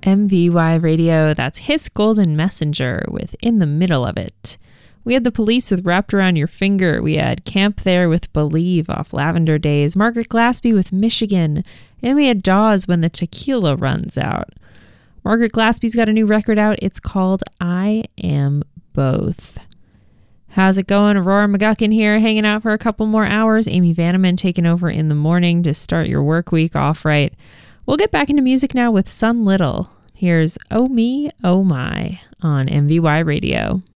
MVY Radio, that's His Golden Messenger with In the Middle of It. We had The Police with Wrapped Around Your Finger. We had Camp There with Believe off Lavender Days. Margaret Glaspie with Michigan. And we had Dawes When the Tequila Runs Out. Margaret Glaspie's got a new record out. It's called I Am Both. How's it going? Aurora McGuckin here, hanging out for a couple more hours. Amy Vanneman taking over in the morning to start your work week off right. We'll get back into music now with Sun Little. Here's Oh Me, Oh My on MVY Radio.